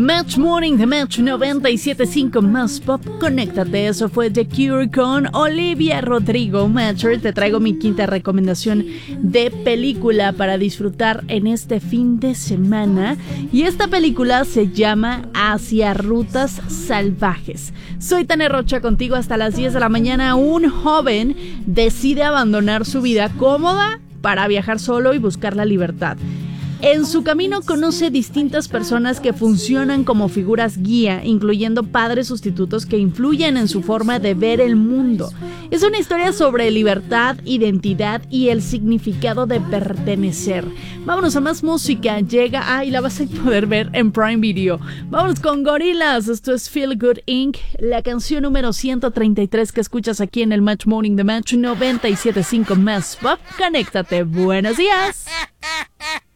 Match Morning de Match 97.5 más pop. Conéctate, eso fue The Cure con Olivia Rodrigo. Matcher, te traigo mi quinta recomendación de película para disfrutar en este fin de semana. Y esta película se llama Hacia Rutas Salvajes. Soy Tania Rocha contigo hasta las 10 de la mañana. Un joven decide abandonar su vida cómoda para viajar solo y buscar la libertad. En su camino conoce distintas personas que funcionan como figuras guía, incluyendo padres sustitutos que influyen en su forma de ver el mundo. Es una historia sobre libertad, identidad y el significado de pertenecer. Vámonos a más música. Llega, y la vas a poder ver en Prime Video. Vámonos con Gorillaz. Esto es Feel Good Inc., la canción número 133 que escuchas aquí en el Match Morning de Match 97.5 más pop. Conéctate. Buenos días.